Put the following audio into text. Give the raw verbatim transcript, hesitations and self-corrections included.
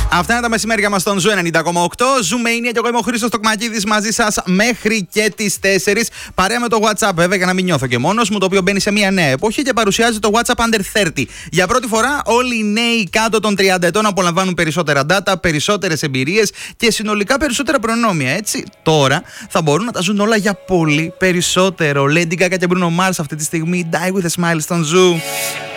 Αυτά είναι τα μεσημέρια μας στον Ζου ενενήντα κόμμα οκτώ. Ζουμania και εγώ είμαι ο Χρήστος Τοκμακίδης μαζί σας μέχρι και τις τέσσερις. Παρέα με το WhatsApp, βέβαια, για να μην νιώθω και μόνος μου, το οποίο μπαίνει σε μια νέα εποχή και παρουσιάζει το WhatsApp Under τριάντα. Για πρώτη φορά, όλοι οι νέοι κάτω των τριάντα ετών απολαμβάνουν περισσότερα data, περισσότερες εμπειρίες και συνολικά περισσότερα προνόμια. Έτσι, τώρα θα μπορούν να τα ζουν όλα για πολύ περισσότερο. Lady Gaga και Bruno Mars αυτή τη στιγμή. Die with a smile στον Ζου.